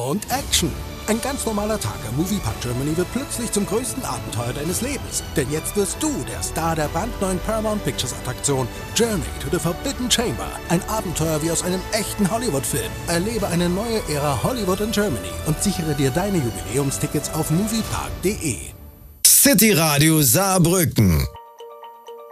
und Action. Ein ganz normaler Tag am Moviepark Germany wird plötzlich zum größten Abenteuer deines Lebens. Denn jetzt wirst du der Star der brandneuen Paramount Pictures Attraktion Journey to the Forbidden Chamber. Ein Abenteuer wie aus einem echten Hollywood-Film. Erlebe eine neue Ära Hollywood in Germany und sichere dir deine Jubiläumstickets auf moviepark.de. City Radio Saarbrücken.